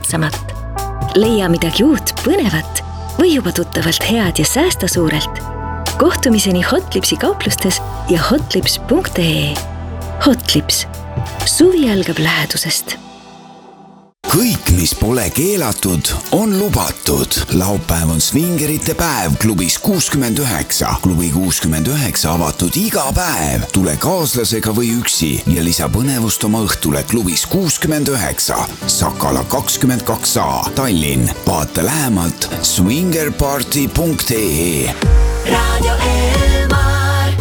soojasamat. Leia midagi uut, põnevat või juba tuttavalt head ja säästa suurelt. Kohtumiseni Hotlipsi kauplustes ja hotlips.ee. Hotlips. Suvi algab lähedusest. Kõik, mis pole keelatud, on lubatud. Laupäev on Swingerite päev klubis 69. Klubi 69 avatud iga päev. Tule kaaslasega või üksi ja lisa põnevust oma õhtule klubis 69. Sakala 22A, Tallinn. Vaata lähemalt swingerparty.ee. Radio Elmar.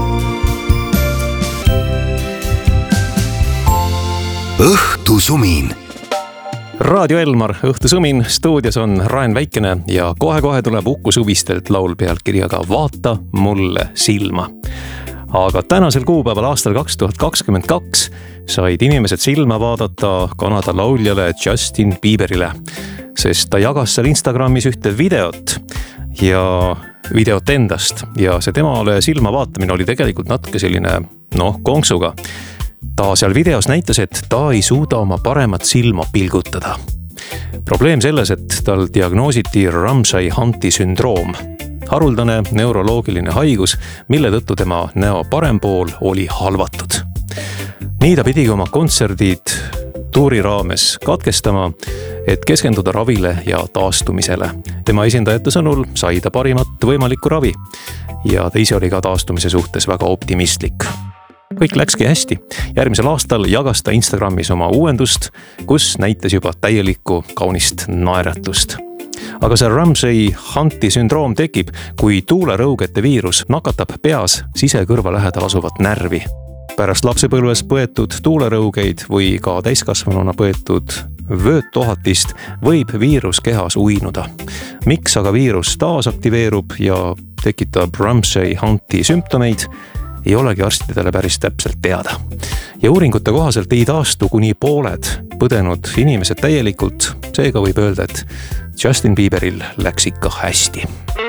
Õhtusumin. Raadio Elmar, õhtusumin, stuudios on Raen Väikene ja kohe-kohe tuleb Uku Suvistelt laul pealkirjaga Vaata mulle silma. Aga tänasel kuupäeval aastal 2022 said inimesed silma vaadata Kanada lauljale Justin Bieberile, sest ta jagas seal Instagramis ühte videot endast ja see temale silma vaatamine oli tegelikult natuke selline, konksuga. Ta seal videos näitas, et ta ei suuda oma paremat silma pilgutada. Probleem selles, et tal diagnoositi Ramsay-Hunti sündroom. Haruldane neuroloogiline haigus, mille tõttu tema näo parem pool oli halvatud. Nii ta pidigi oma kontserdid tuuri raames katkestama, et keskenduda ravile ja taastumisele. Tema esindajate sõnul sai ta parimat võimalikku ravi ja ta ise oli ka taastumise suhtes väga optimistlik. Kõik läkski hästi. Järgmisel aastal jagas ta Instagramis oma uuendust, kus näitas juba täielikku kaunist naeratust. Aga see Ramsay-Hunti sündroom tekib, kui tuulerõugete viirus nakatab peas sisekõrva lähedal asuvat närvi. Pärast lapsepõlves põetud tuulerõugeid või ka täiskasvanuna põetud vöötohatist võib viirus kehas uinuda. Miks aga viirus taasaktiveerub ja tekitab Ramsay-Hunti sümptomeid, ei olegi arstidele päris täpselt teada. Ja uuringute kohaselt ei taastu kuni pooled põdenud inimesed täielikult, seega võib öelda, et Justin Bieberil läks ikka hästi.